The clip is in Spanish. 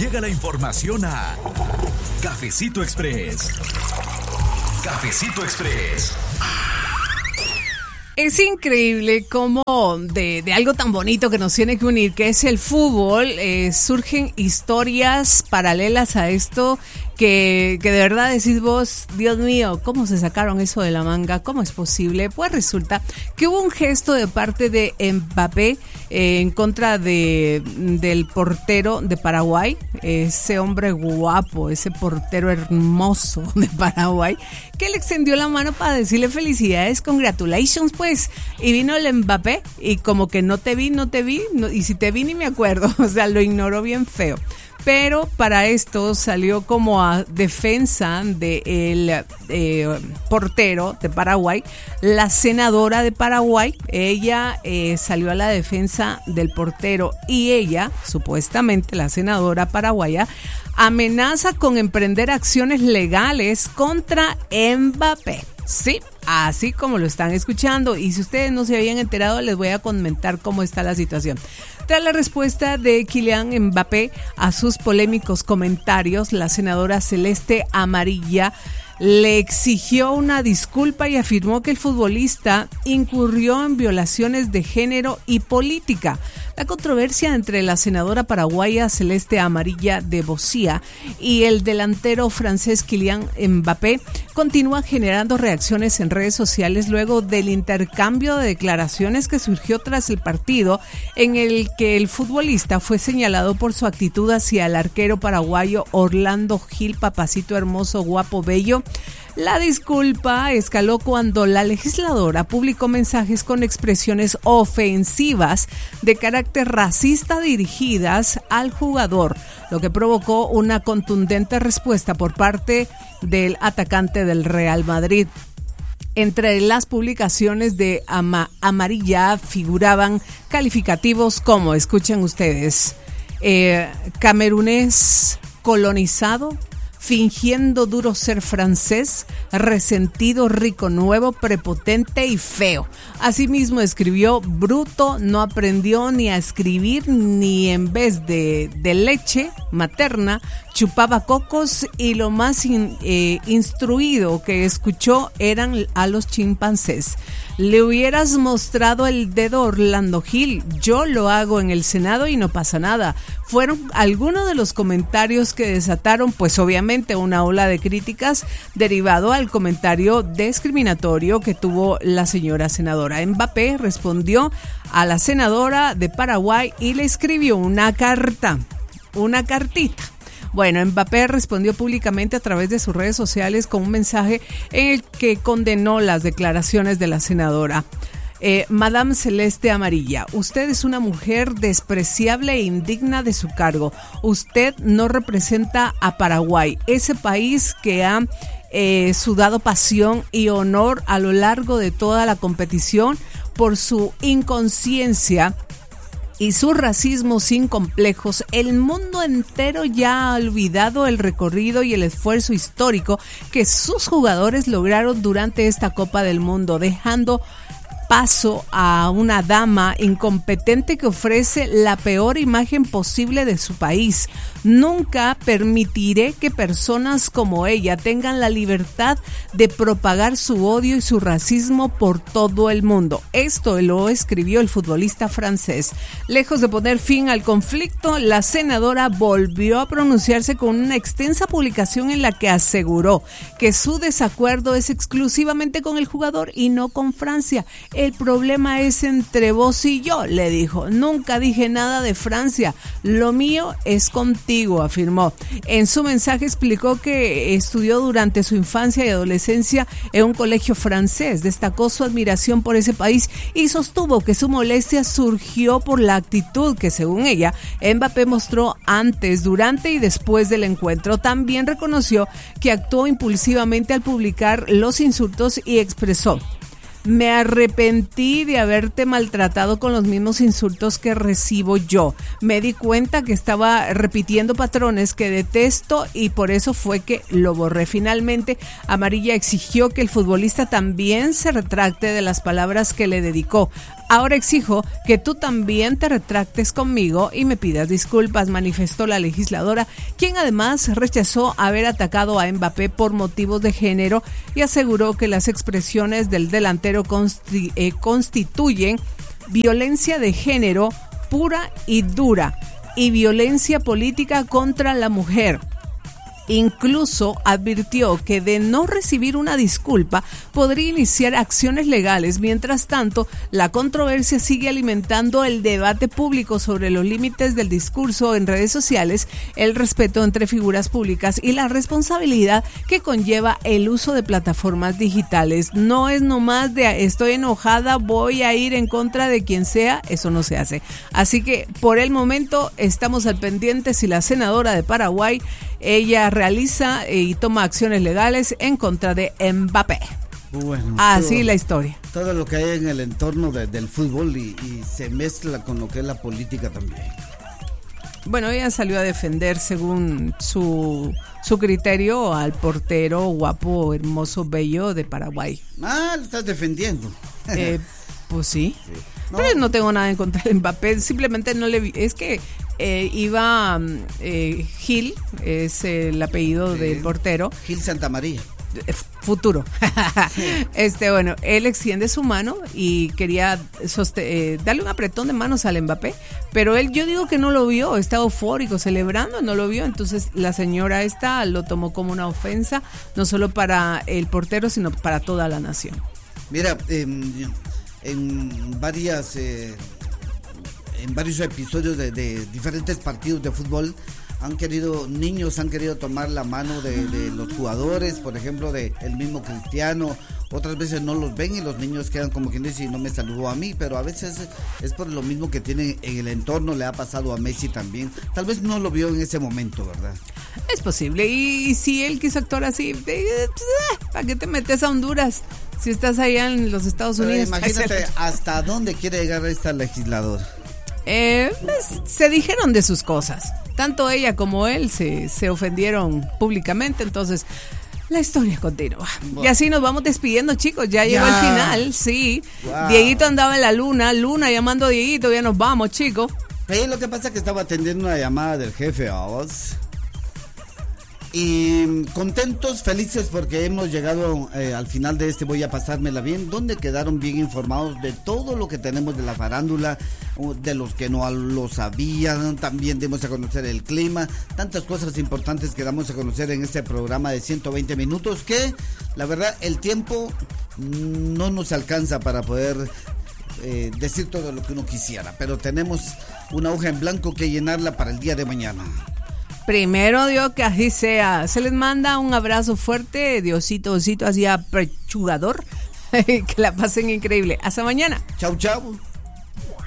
llega la información a Cafecito Express. Cafecito Express. Es increíble cómo de algo tan bonito que nos tiene que unir, que es el fútbol, surgen historias paralelas a esto que de verdad decís vos, Dios mío, ¿cómo se sacaron eso de la manga? ¿Cómo es posible? Pues resulta que hubo un gesto de parte de Mbappé en contra del portero de Paraguay, ese hombre guapo, ese portero hermoso de Paraguay, que le extendió la mano para decirle felicidades, congratulations, pues, y vino el Mbappé y como que no te vi, y si te vi ni me acuerdo, o sea, lo ignoró bien feo. Pero para esto salió como a defensa del portero de Paraguay, la senadora de Paraguay. Ella salió a la defensa del portero y ella, supuestamente la senadora paraguaya, amenaza con emprender acciones legales contra Mbappé. Sí, así como lo están escuchando. Y si ustedes no se habían enterado, les voy a comentar cómo está la situación. Tras la respuesta de Kylian Mbappé a sus polémicos comentarios, la senadora Celeste Amarilla le exigió una disculpa y afirmó que el futbolista incurrió en violaciones de género y política. La controversia entre la senadora paraguaya Celeste Amarilla de Bocía y el delantero francés Kylian Mbappé continúa generando reacciones en redes sociales luego del intercambio de declaraciones que surgió tras el partido en el que el futbolista fue señalado por su actitud hacia el arquero paraguayo Orlando Gil, papacito hermoso, guapo, bello. La disculpa escaló cuando la legisladora publicó mensajes con expresiones ofensivas de carácter racista dirigidas al jugador, lo que provocó una contundente respuesta por parte del atacante del Real Madrid. Entre las publicaciones de Amarilla figuraban calificativos como, escuchen ustedes, camerunés colonizado, fingiendo duro ser francés, resentido, rico, nuevo, prepotente y feo. Asimismo escribió bruto, no aprendió ni a escribir, ni en vez de leche materna, chupaba cocos, y lo más instruido que escuchó eran a los chimpancés. Le hubieras mostrado el dedo, Orlando Gil, yo lo hago en el Senado y no pasa nada. Fueron algunos de los comentarios que desataron, pues obviamente, una ola de críticas derivado al comentario discriminatorio que tuvo la señora senadora. Mbappé respondió a la senadora de Paraguay y le escribió una cartita. Bueno, Mbappé respondió públicamente a través de sus redes sociales con un mensaje en el que condenó las declaraciones de la senadora. Madame Celeste Amarilla, usted es una mujer despreciable e indigna de su cargo. Usted no representa a Paraguay, ese país que ha sudado pasión y honor a lo largo de toda la competición por su inconsciencia y su racismo sin complejos. El mundo entero ya ha olvidado el recorrido y el esfuerzo histórico que sus jugadores lograron durante esta Copa del Mundo, dejando paso a una dama incompetente que ofrece la peor imagen posible de su país. Nunca permitiré que personas como ella tengan la libertad de propagar su odio y su racismo por todo el mundo. Esto lo escribió el futbolista francés. Lejos de poner fin al conflicto, la senadora volvió a pronunciarse con una extensa publicación en la que aseguró que su desacuerdo es exclusivamente con el jugador y no con Francia. El problema es entre vos y yo, le dijo. Nunca dije nada de Francia. Lo mío es contigo, afirmó. En su mensaje explicó que estudió durante su infancia y adolescencia en un colegio francés. Destacó su admiración por ese país y sostuvo que su molestia surgió por la actitud que, según ella, Mbappé mostró antes, durante y después del encuentro. También reconoció que actuó impulsivamente al publicar los insultos y expresó: me arrepentí de haberte maltratado con los mismos insultos que recibo yo. Me di cuenta que estaba repitiendo patrones que detesto y por eso fue que lo borré. Finalmente, Amarilla exigió que el futbolista también se retracte de las palabras que le dedicó. Ahora exijo que tú también te retractes conmigo y me pidas disculpas, manifestó la legisladora, quien además rechazó haber atacado a Mbappé por motivos de género y aseguró que las expresiones del delantero constituyen violencia de género pura y dura y violencia política contra la mujer. Incluso advirtió que de no recibir una disculpa podría iniciar acciones legales. Mientras tanto, la controversia sigue alimentando el debate público sobre los límites del discurso en redes sociales, el respeto entre figuras públicas y la responsabilidad que conlleva el uso de plataformas digitales. No es nomás de estoy enojada, voy a ir en contra de quien sea, eso no se hace. Así que por el momento estamos al pendiente si la senadora de Paraguay, ella realiza y toma acciones legales en contra de Mbappé. Bueno, así la historia. Todo lo que hay en el entorno del fútbol y se mezcla con lo que es la política también. Bueno, ella salió a defender, según su criterio, al portero guapo, hermoso, bello de Paraguay. Ah, lo estás defendiendo. Pues sí. No. Pero no tengo nada en contra de Mbappé, simplemente no le vi. Es que Gil, es el apellido del portero. Gil Santamaría. Futuro. Bueno, él extiende su mano y quería darle un apretón de manos al Mbappé, pero él, yo digo que no lo vio, está eufórico, celebrando, no lo vio. Entonces la señora esta lo tomó como una ofensa, no solo para el portero, sino para toda la nación. Mira, en varios episodios de diferentes partidos de fútbol niños han querido tomar la mano de los jugadores, por ejemplo de el mismo Cristiano. Otras veces no los ven y los niños quedan como quien dice, no me saludó a mí, pero a veces es por lo mismo que tienen en el entorno. Le ha pasado a Messi también, tal vez no lo vio en ese momento, ¿verdad? Es posible, y si él quiso actuar así, ¿para qué te metes a Honduras si estás allá en los Estados Unidos? Imagínate hasta dónde quiere llegar esta legisladora. Se dijeron de sus cosas, tanto ella como él se ofendieron públicamente, entonces la historia continúa. Wow. Y así nos vamos despidiendo, chicos, ya llegó el final, sí. Wow. Dieguito andaba en la luna llamando a Dieguito, ya nos vamos, chicos. Lo que pasa es que estaba atendiendo una llamada del jefe a vos. Y contentos, felices porque hemos llegado al final de Voy a pasármela bien, donde quedaron bien informados de todo lo que tenemos de la farándula, de los que no lo sabían. También dimos a conocer el clima, tantas cosas importantes que damos a conocer en este programa de 120 minutos que la verdad el tiempo no nos alcanza para poder decir todo lo que uno quisiera, pero tenemos una hoja en blanco que llenarla para el día de mañana. Primero Dios, que así sea. Se les manda un abrazo fuerte, Diosito, así apechugador. Que la pasen increíble. Hasta mañana. Chau, chau.